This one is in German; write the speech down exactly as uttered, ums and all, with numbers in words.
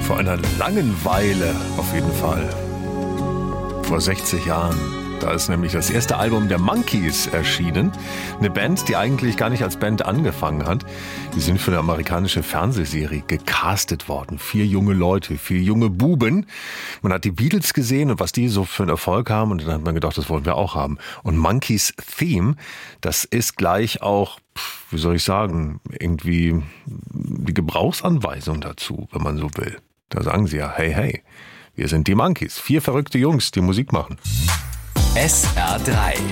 Vor einer langen Weile auf jeden Fall. Vor sechzig Jahren. Da ist nämlich das erste Album der Monkees erschienen. Eine Band, die eigentlich gar nicht als Band angefangen hat. Die sind für eine amerikanische Fernsehserie gecastet worden. Vier junge Leute, vier junge Buben. Man hat die Beatles gesehen und was die so für einen Erfolg haben. Und dann hat man gedacht, das wollen wir auch haben. Und Monkees Theme, das ist gleich auch, wie soll ich sagen, irgendwie die Gebrauchsanweisung dazu, wenn man so will. Da sagen sie ja, hey, hey, wir sind die Monkees. Vier verrückte Jungs, die Musik machen. S R drei